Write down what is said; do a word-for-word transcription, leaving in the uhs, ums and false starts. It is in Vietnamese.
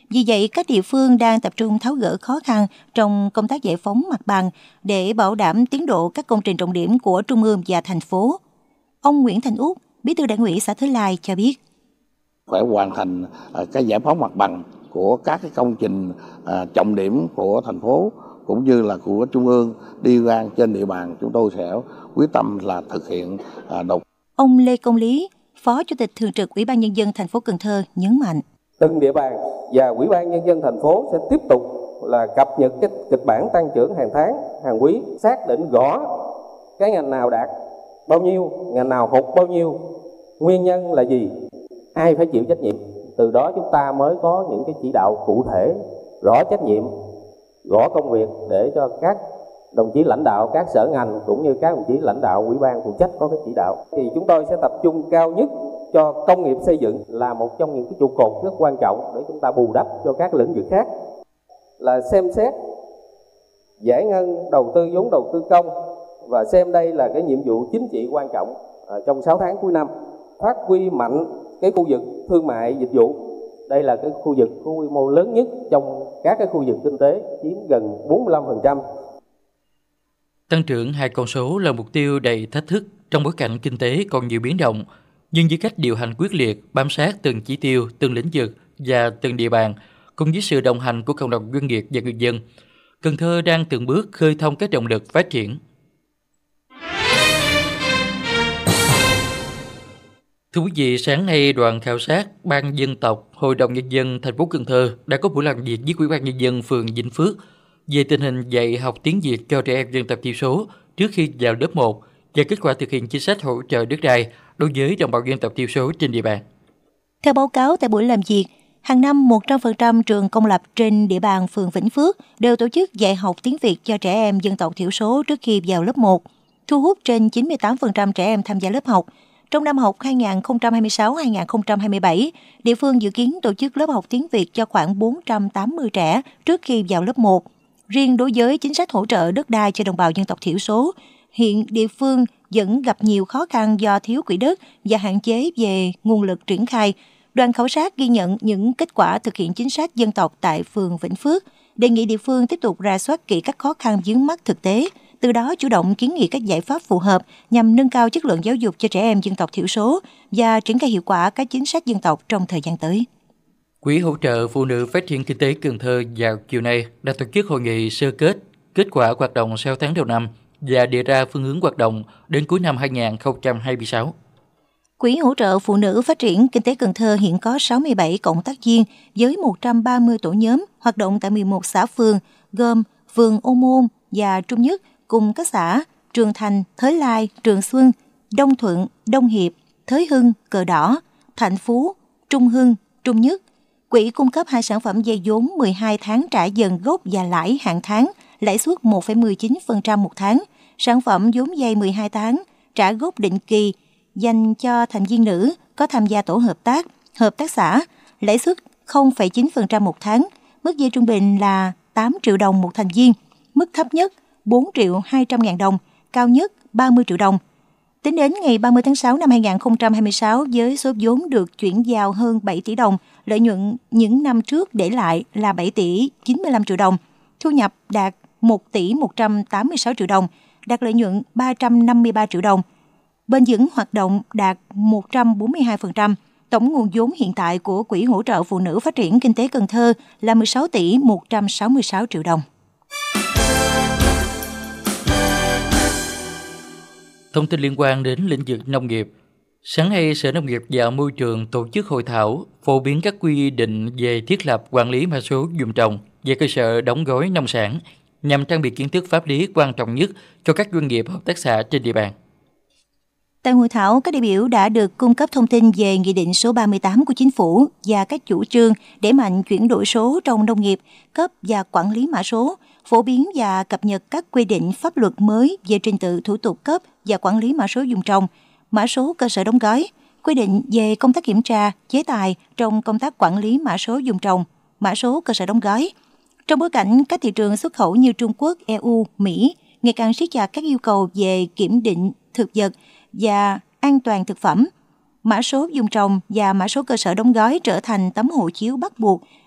Vì vậy, các địa phương đang tập trung tháo gỡ khó khăn trong công tác giải phóng mặt bằng để bảo đảm tiến độ các công trình trọng điểm của Trung ương và thành phố. Ông Nguyễn Thành Út, Bí thư Đảng ủy xã Thới Lai cho biết. Phải hoàn thành cái giải phóng mặt bằng của các cái công trình trọng điểm của thành phố cũng như là của Trung ương đi qua trên địa bàn, chúng tôi sẽ quyết tâm là thực hiện đầu. Ông Lê Công Lý, Phó Chủ tịch Thường trực Ủy ban Nhân dân thành phố Cần Thơ nhấn mạnh. Từng địa bàn và Ủy ban Nhân dân thành phố sẽ tiếp tục là cập nhật cái kịch bản tăng trưởng hàng tháng, hàng quý, xác định rõ cái ngành nào đạt bao nhiêu, ngành nào hụt bao nhiêu, nguyên nhân là gì, ai phải chịu trách nhiệm. Từ đó chúng ta mới có những cái chỉ đạo cụ thể, rõ trách nhiệm, rõ công việc để cho các đồng chí lãnh đạo các sở ngành cũng như các đồng chí lãnh đạo ủy ban phụ trách có cái chỉ đạo. Thì chúng tôi sẽ tập trung cao nhất cho công nghiệp xây dựng là một trong những cái trụ cột rất quan trọng để chúng ta bù đắp cho các lĩnh vực khác, là xem xét giải ngân đầu tư vốn đầu tư công và xem đây là cái nhiệm vụ chính trị quan trọng trong sáu tháng cuối năm. Phát huy mạnh cái khu vực thương mại dịch vụ. Đây là cái khu vực có quy mô lớn nhất trong các cái khu vực kinh tế, chiếm gần bốn mươi lăm phần trăm. Tăng trưởng hai con số là mục tiêu đầy thách thức trong bối cảnh kinh tế còn nhiều biến động, nhưng với cách điều hành quyết liệt, bám sát từng chỉ tiêu, từng lĩnh vực và từng địa bàn, cùng với sự đồng hành của cộng đồng doanh nghiệp và người dân, Cần Thơ đang từng bước khơi thông các động lực phát triển. Thưa quý vị, sáng nay đoàn khảo sát Ban Dân tộc Hội đồng Nhân dân thành phố Cần Thơ đã có buổi làm việc với Ủy ban Nhân dân phường Vĩnh Phước về tình hình dạy học tiếng Việt cho trẻ em dân tộc thiểu số trước khi vào lớp một và kết quả thực hiện chính sách hỗ trợ đất đai đối với đồng bào dân tộc thiểu số trên địa bàn. Theo báo cáo tại buổi làm việc, hàng năm một trăm phần trăm trường công lập trên địa bàn phường Vĩnh Phước đều tổ chức dạy học tiếng Việt cho trẻ em dân tộc thiểu số trước khi vào lớp một, thu hút trên chín mươi tám phần trăm trẻ em tham gia lớp học. Trong năm học hai nghìn không trăm hai mươi sáu hai nghìn không trăm hai mươi bảy, địa phương dự kiến tổ chức lớp học tiếng Việt cho khoảng bốn trăm tám mươi trẻ trước khi vào lớp một. Riêng đối với chính sách hỗ trợ đất đai cho đồng bào dân tộc thiểu số, hiện địa phương vẫn gặp nhiều khó khăn do thiếu quỹ đất và hạn chế về nguồn lực triển khai. Đoàn khảo sát ghi nhận những kết quả thực hiện chính sách dân tộc tại phường Vĩnh Phước, đề nghị địa phương tiếp tục rà soát kỹ các khó khăn vướng mắc thực tế, từ đó chủ động kiến nghị các giải pháp phù hợp nhằm nâng cao chất lượng giáo dục cho trẻ em dân tộc thiểu số và triển khai hiệu quả các chính sách dân tộc trong thời gian tới. Quỹ hỗ trợ phụ nữ phát triển kinh tế Cần Thơ vào chiều nay đã tổ chức hội nghị sơ kết kết quả hoạt động sáu tháng đầu năm và đề ra phương hướng hoạt động đến cuối năm hai nghìn không trăm hai mươi sáu. Quỹ hỗ trợ phụ nữ phát triển kinh tế Cần Thơ hiện có sáu mươi bảy cộng tác viên với một trăm ba mươi tổ nhóm hoạt động tại mười một xã phường, gồm phường Ô Môn và Trung Nhất cùng các xã Trường Thành, Thới Lai, Trường Xuân, Đông Thuận, Đông Hiệp, Thới Hưng, Cờ Đỏ, Thạnh Phú, Trung Hưng, Trung Nhất. Quỹ cung cấp hai sản phẩm vay vốn mười hai tháng trả dần gốc và lãi hàng tháng, lãi suất một phẩy mười chín phần trăm một tháng, sản phẩm vốn vay mười hai tháng trả gốc định kỳ dành cho thành viên nữ có tham gia tổ hợp tác, hợp tác xã, lãi suất không phẩy chín phần trăm một tháng, mức vay trung bình là tám triệu đồng một thành viên, mức thấp nhất bốn triệu hai trăm ngàn đồng, cao nhất ba mươi triệu đồng. Tính đến ngày ba mươi tháng sáu năm hai nghìn không trăm hai mươi sáu, với số vốn được chuyển giao hơn bảy tỷ đồng, lợi nhuận những năm trước để lại là bảy tỷ chín mươi lăm triệu đồng, thu nhập đạt một tỷ một trăm tám mươi sáu triệu đồng, đạt lợi nhuận ba trăm năm mươi ba triệu đồng. Bền vững hoạt động đạt một trăm bốn mươi hai phần trăm. Tổng nguồn vốn hiện tại của Quỹ hỗ trợ phụ nữ phát triển kinh tế Cần Thơ là mười sáu tỷ một trăm sáu mươi sáu triệu đồng. Thông tin liên quan đến lĩnh vực nông nghiệp. Sáng nay, Sở Nông nghiệp và Môi trường tổ chức hội thảo phổ biến các quy định về thiết lập quản lý mã số vùng trồng và cơ sở đóng gói nông sản nhằm trang bị kiến thức pháp lý quan trọng nhất cho các doanh nghiệp hợp tác xã trên địa bàn. Tại hội thảo, các đại biểu đã được cung cấp thông tin về Nghị định số ba mươi tám của Chính phủ và các chủ trương đẩy mạnh chuyển đổi số trong nông nghiệp, cấp và quản lý mã số, phổ biến và cập nhật các quy định pháp luật mới về trình tự thủ tục cấp và quản lý mã số vùng trồng, mã số cơ sở đóng gói, quy định về công tác kiểm tra, chế tài trong công tác quản lý mã số vùng trồng, mã số cơ sở đóng gói. Trong bối cảnh các thị trường xuất khẩu như Trung Quốc, e u, Mỹ ngày càng siết chặt các yêu cầu về kiểm định thực vật và an toàn thực phẩm, mã số vùng trồng và mã số cơ sở đóng gói trở thành tấm hộ chiếu bắt buộc